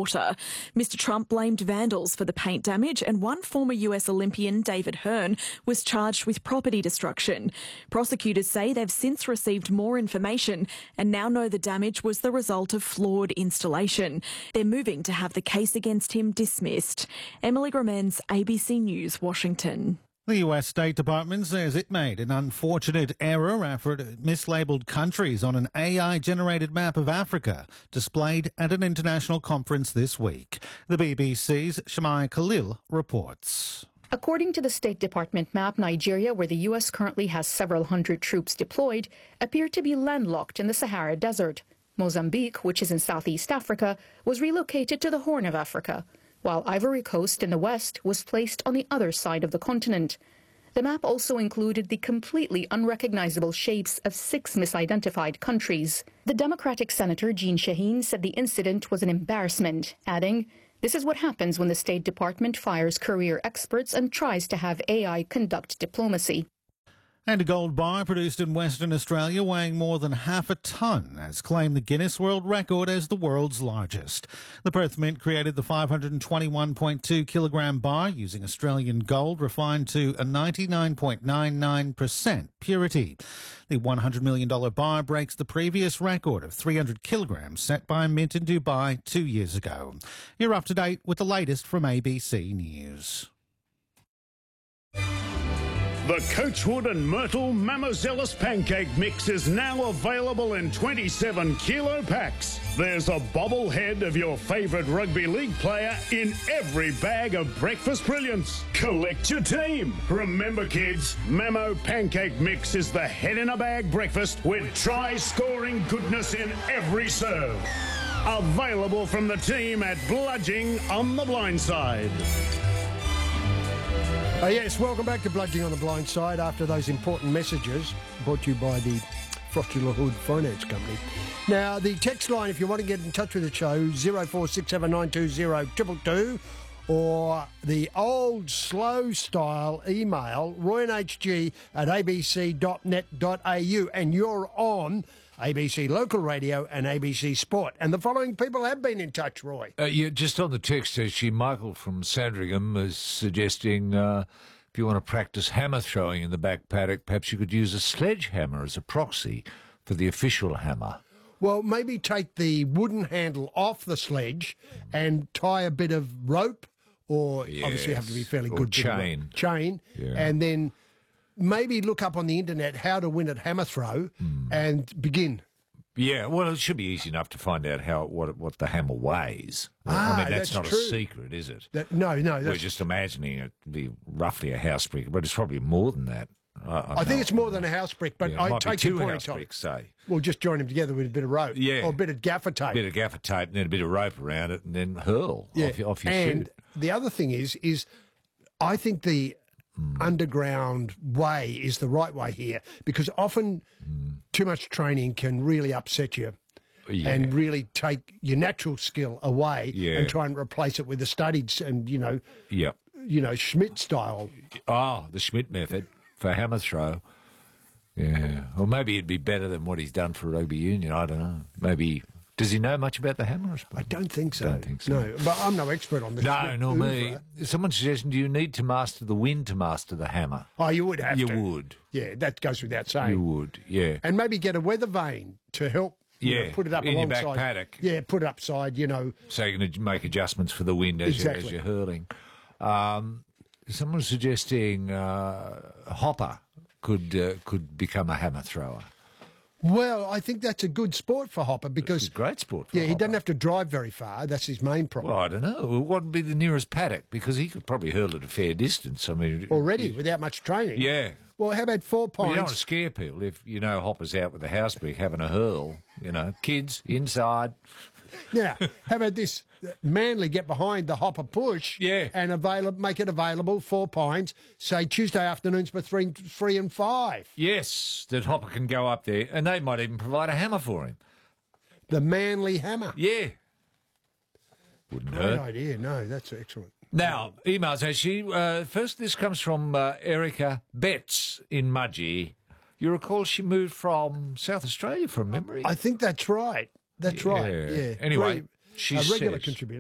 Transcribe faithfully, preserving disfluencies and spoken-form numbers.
water. Mister Trump blamed vandals for the paint damage, and one former U S Olympian, David Hearn, was charged with property destruction. Prosecutors say they've since received more information and now know the damage was the result of flawed installation. They're moving to have the case against him dismissed. Emily Gramenz, A B C News, Washington. The U S State Department says it made an unfortunate error after it mislabelled countries on an A I-generated map of Africa displayed at an international conference this week. The B B C's Shamai Khalil reports. According to the State Department map, Nigeria, where the U S currently has several hundred troops deployed, appeared to be landlocked in the Sahara Desert. Mozambique, which is in Southeast Africa, was relocated to the Horn of Africa, while Ivory Coast in the west was placed on the other side of the continent. The map also included the completely unrecognizable shapes of six misidentified countries. The Democratic Senator Jeanne Shaheen said the incident was an embarrassment, adding, "This is what happens when the State Department fires career experts and tries to have A I conduct diplomacy." And a gold bar produced in Western Australia weighing more than half a tonne has claimed the Guinness World Record as the world's largest. The Perth Mint created the five hundred twenty-one point two kilogram bar using Australian gold refined to a ninety-nine point nine nine percent purity. The one hundred million dollars bar breaks the previous record of three hundred kilograms set by a mint in Dubai two years ago. You're up to date with the latest from A B C News. The Coachwood and Myrtle Mammozealous Pancake Mix is now available in twenty-seven kilo packs. There's a bobblehead of your favourite rugby league player in every bag of breakfast brilliance. Collect your team. Remember, kids, Mammo Pancake Mix is the head-in-a-bag breakfast with try-scoring goodness in every serve. Available from the team at Bludging on the Blind Side. Uh, yes, welcome back to Bludging on the Blind Side after those important messages brought to you by the Frosty LaHood Finance Company. Now, the text line, if you want to get in touch with the show, zero four six seven nine two zero two two two, or the old slow style email, royanhg at abc dot net dot a u, and you're on A B C Local Radio and A B C Sport. And the following people have been in touch, Roy. Uh, yeah, just on the text, actually, Michael from Sandringham is suggesting uh, if you want to practice hammer throwing in the back paddock, perhaps you could use a sledgehammer as a proxy for the official hammer. Well, maybe take the wooden handle off the sledge and tie a bit of rope, or Yes, obviously you have to be fairly or good. chain. Chain, Yeah. and then maybe look up on the internet how to win at hammer throw Mm. and begin. Yeah, well, it should be easy enough to find out how what what the hammer weighs. Ah, I mean, that's, that's not true. a secret, is it? That, no, no. We're That's, just imagining it to be roughly a house brick, but it's probably more than that. I, I, I think it's more than a house brick, but yeah, it I might take be your two point, house Tom. bricks, say. We'll just join them together with a bit of rope, Yeah. or a bit of gaffer tape. A bit of gaffer tape and then a bit of rope around it and then hurl yeah. off, your- off your and shoot. the other thing is, is I think the Mm. underground way is the right way here, because often Mm. too much training can really upset you. Yeah. And really take your natural skill away Yeah. and try and replace it with the studied and you know, Yeah. you know Schmidt style. Oh, the Schmidt method for hammer throw. Yeah. Or maybe it'd be better than what he's done for rugby union. I don't know. Maybe. Does he know much about the hammer? I suppose? I don't think so. Don't think so. No, but I'm no expert on this. No, Schmidt nor me. oeuvre. Someone's suggesting, do you need to master the wind to master the hammer? Oh, you would have You to. would. Yeah, that goes without saying. You would, yeah. And maybe get a weather vane to help. You Yeah, know, put it up in your back alongside. paddock. Yeah, put it upside. You know, So you're going to make adjustments for the wind as, Exactly. you're, as you're hurling. Um, someone's suggesting uh, Hopper could uh, could become a hammer thrower. well, I think that's a good sport for Hopper It's because a great sport for yeah, he Hopper. doesn't have to drive very far. That's his main problem. Well, I don't know. What would be the nearest paddock? Because he could probably hurl at a fair distance. I mean, Already, without much training. yeah. Well, how about four Well, you don't want to pints? scare people if you know Hopper's out with the house brick having a hurl. You know, kids inside. Now, how about this? Manly get behind the Hopper push, Yeah. and avail- make it available four pints. Say Tuesday afternoons for three, three and five. Yes, that Hopper can go up there, and they might even provide a hammer for him. The Manly Hammer. Yeah. Wouldn't Great hurt. idea. No, that's excellent. Now, emails actually. Uh, first, this comes from uh, Erica Betts in Mudgee. You recall she moved from South Australia from memory? I think that's right. That's right. Yeah. Anyway, Re- she a regular says- contributor.